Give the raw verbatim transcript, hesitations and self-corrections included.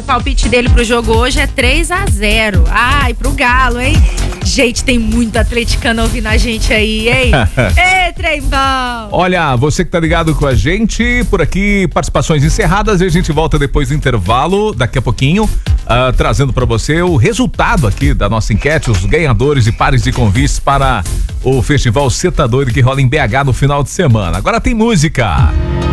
o palpite dele pro jogo hoje é três a zero. Ai, pro Galo, hein? Gente, tem muito atleticano ouvindo a gente aí, hein? Ei, trem bom! Olha, você que tá ligado com a gente, por aqui, participações encerradas e a gente volta depois do intervalo, daqui a pouquinho, uh, trazendo pra você o resultado aqui da nossa enquete, os ganhadores e pares de convites para o Festival Cê Tá Doido que rola em B H no final de semana. Agora tem música.